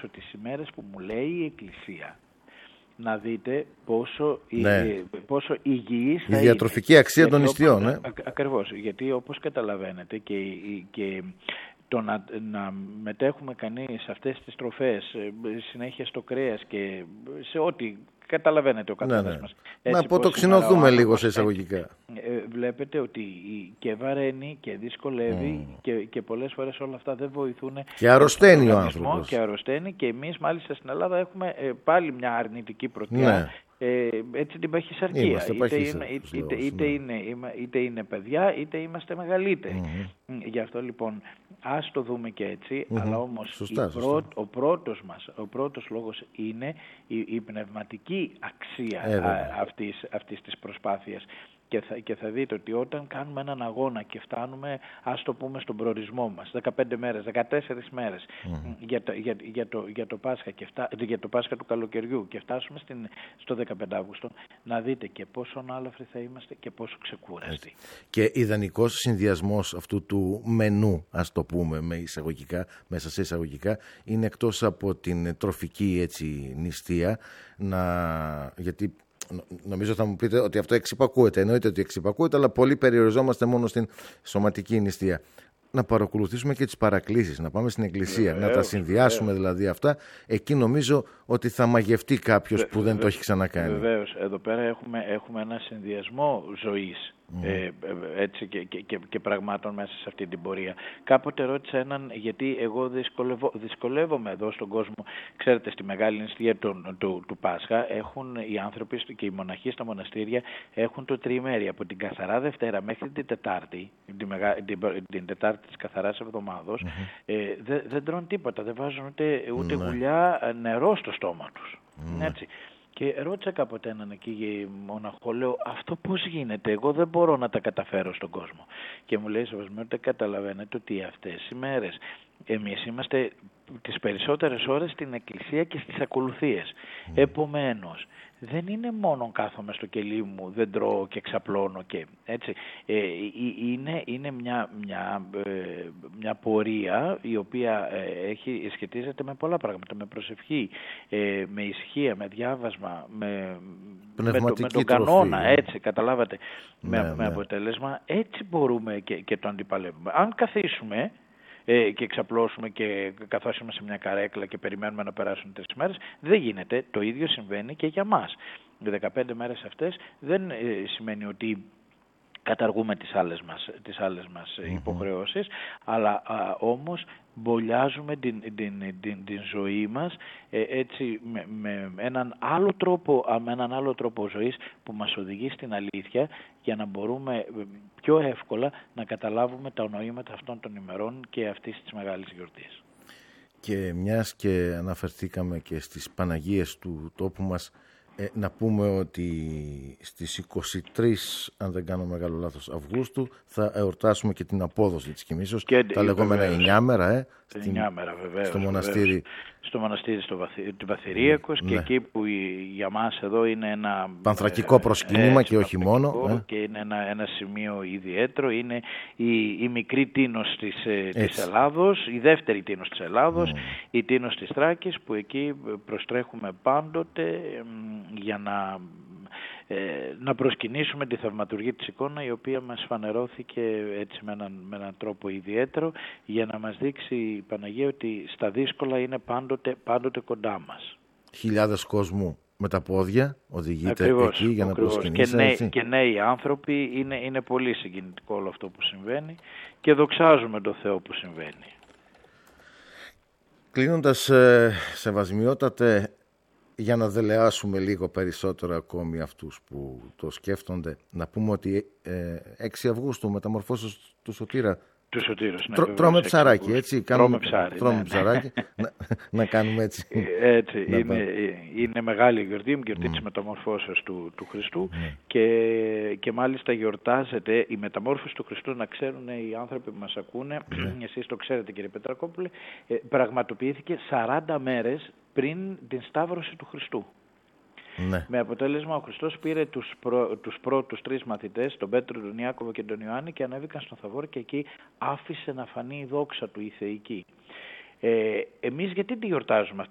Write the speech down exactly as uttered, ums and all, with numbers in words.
παρακολουθήσω τις ημέρες που μου λέει η Εκκλησία, να δείτε πόσο, ναι. πόσο υγιής θα η διατροφική είναι. αξία των νηστείων. Ε. Ακριβώς, γιατί όπως καταλαβαίνετε και, και το να, να μετέχουμε κανείς σε αυτές τις τροφές, συνέχεια στο κρέας και σε ό,τι καταλαβαίνετε ο καθένας, ναι, ναι, μας. Έτσι, να αποτοξινωθούμε λίγο σε εισαγωγικά. Ε, βλέπετε ότι και βαραίνει και δυσκολεύει mm. και, και πολλές φορές όλα αυτά δεν βοηθούν. Και αρρωσταίνει ο άνθρωπος. Και αρρωσταίνει και εμείς μάλιστα στην Ελλάδα έχουμε ε, πάλι μια αρνητική πρωτιά. Ναι. Ε, έτσι την παχυσαρκία. Είτε, παχύσα, είναι, είτε, είτε, είτε, είναι, είτε είναι παιδιά είτε είμαστε μεγαλύτεροι. Mm-hmm. Γι' αυτό λοιπόν ας το δούμε και έτσι, mm-hmm. αλλά όμως σωστά, η πρω, σωστά. ο πρώτος μας, ο πρώτος λόγος είναι η, η πνευματική αξία ε, α, αυτής, αυτής της προσπάθειας. Και θα, και θα δείτε ότι όταν κάνουμε έναν αγώνα και φτάνουμε, ας το πούμε, στον προορισμό μας, δεκαπέντε μέρες, δεκατέσσερις μέρες mm-hmm. για, το, για, για, το, για, το Πάσχα και φτά, για το Πάσχα του καλοκαιριού και φτάσουμε στην, στο δεκαπέντε Αυγούστου, να δείτε και πόσο ανάλαφροι θα είμαστε και πόσο ξεκούραστοι. Και ιδανικός συνδυασμός αυτού του μενού, ας το πούμε με εισαγωγικά, μέσα σε εισαγωγικά, είναι εκτός από την τροφική έτσι, νηστεία, να, γιατί νομίζω θα μου πείτε ότι αυτό εξυπακούεται. Εννοείται ότι εξυπακούεται, αλλά πολύ περιοριζόμαστε μόνο στην σωματική νηστεία. Να παρακολουθήσουμε και τις παρακλήσεις, να πάμε στην εκκλησία, βεβαίως, να τα συνδυάσουμε βεβαίως. Δηλαδή αυτά. Εκεί νομίζω ότι θα μαγευτεί κάποιος Βε, που δεν βε, το έχει ξανακάνει. Βεβαίως. Εδώ πέρα έχουμε, έχουμε ένα συνδυασμό ζωής. Mm. Ε, έτσι και, και, και, και πραγμάτων μέσα σε αυτή την πορεία. Κάποτε ρώτησα έναν, γιατί εγώ δυσκολεύω, δυσκολεύομαι εδώ στον κόσμο. Ξέρετε, στη μεγάλη νηστεία του, του, του Πάσχα έχουν οι άνθρωποι και οι μοναχοί στα μοναστήρια έχουν το τριημέρι από την καθαρά Δευτέρα μέχρι την Τετάρτη, την, μεγα, την, την Τετάρτη της καθαράς εβδομάδος, mm-hmm. ε, δεν, δεν τρώνε τίποτα, δεν βάζουν ούτε, ούτε mm-hmm. γουλιά νερό στο στόμα τους. Mm-hmm. Έτσι. Και ρώτησα κάποτε έναν εκεί μοναχό, λέω, αυτό πώς γίνεται, εγώ δεν μπορώ να τα καταφέρω στον κόσμο. Και μου λέει, σοβασμιότητα, καταλαβαίνετε ότι αυτές οι μέρες εμείς είμαστε τις περισσότερες ώρες στην εκκλησία και στις ακολουθίες. Mm. Επομένως, δεν είναι μόνο κάθομαι στο κελί μου, δεν τρώω και ξαπλώνω και έτσι. Ε, είναι είναι μια, μια, ε, μια πορεία η οποία ε, έχει, σχετίζεται με πολλά πράγματα, με προσευχή, ε, με ησυχία, με διάβασμα, με, με, το, με τον κανόνα, τροφή, έτσι, καταλάβατε, ναι, με, ναι. με αποτέλεσμα, έτσι μπορούμε και, και το αντιπαλεύουμε. Αν καθίσουμε Ε, και ξαπλώσουμε και καθάσουμε σε μια καρέκλα και περιμένουμε να περάσουν τρεις μέρες, δεν γίνεται. Το ίδιο συμβαίνει και για μας. Οι δεκαπέντε μέρες αυτές δεν ε, σημαίνει ότι καταργούμε τις άλλες μας, τις άλλες μας mm-hmm. υποχρεώσεις, αλλά α, όμως μπολιάζουμε την, την, την, την ζωή μας ε, έτσι με, με, έναν άλλο τρόπο, με έναν άλλο τρόπο ζωής που μας οδηγεί στην αλήθεια, για να μπορούμε πιο εύκολα να καταλάβουμε τα νοήματα αυτών των ημερών και αυτής της μεγάλης γιορτής. Και μιας και αναφερθήκαμε και στις Παναγίες του τόπου μας, Ε, να πούμε ότι στις είκοσι τρεις, αν δεν κάνω μεγάλο λάθος, Αυγούστου θα εορτάσουμε και την απόδοση της κοιμήσεως, και, τα λεγόμενα εννιάμερα, ε, εννιάμερα βεβαίως, στο μοναστήρι. Βεβαίως. Στο μοναστήρι στο Βαθυ... του Βαθυρίακος ναι. και εκεί που για μας εδώ είναι ένα πανθρακικό προσκύνημα ε, και όχι μόνο. Ε. Και είναι ένα, ένα σημείο ιδιαίτερο, είναι η, η μικρή Τίνος της, της Ελλάδος, η δεύτερη Τίνος της Ελλάδος, mm. η Τίνος της Θράκης, που εκεί προστρέχουμε πάντοτε για να, ε, να προσκυνήσουμε τη θαυματουργή της εικόνα, η οποία μας φανερώθηκε έτσι με έναν, με έναν τρόπο ιδιαίτερο, για να μας δείξει η Παναγία ότι στα δύσκολα είναι πάντοτε, πάντοτε κοντά μας. Χιλιάδες κόσμου με τα πόδια οδηγείται ακριβώς, εκεί για να προσκυνήσει. Και νέοι, και νέοι άνθρωποι, είναι, είναι πολύ συγκινητικό όλο αυτό που συμβαίνει και δοξάζουμε τον Θεό που συμβαίνει. Κλείνοντας, ε, σεβασμιότατε, για να δελεάσουμε λίγο περισσότερο ακόμη αυτούς που το σκέφτονται, να πούμε ότι ε, έξι Αυγούστου μεταμορφώσεις του Σωτήρα. Του Σωτήρος, ναι, Τρώ, τρώμε ψαράκι, έτσι. Τρώμε ψάρι. Τρώμε ναι, ψαράκι, να, να κάνουμε έτσι. Έτσι, να είναι, είναι μεγάλη γιορτή, η γιορτή mm. της μεταμορφώσεως του, του Χριστού mm. και, και μάλιστα γιορτάζεται η μεταμόρφωση του Χριστού, να ξέρουν οι άνθρωποι που μας ακούνε, mm. εσείς το ξέρετε κύριε Πετρακόπουλε, ε, πραγματοποιήθηκε σαράντα μέρες πριν την Σταύρωση του Χριστού. Ναι. Με αποτέλεσμα ο Χριστός πήρε τους, προ, τους πρώτους τρεις μαθητές, τον Πέτρο, τον Ιάκωβο και τον Ιωάννη, και ανέβηκαν στον Θαβόρ και εκεί άφησε να φανεί η δόξα του, η θεϊκή. Ε, εμείς γιατί τη γιορτάζουμε αυτή